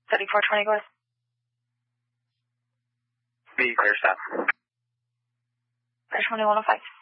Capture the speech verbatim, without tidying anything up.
thirty-four twenty, go ahead. B, clear stop. Clear twenty-one oh five.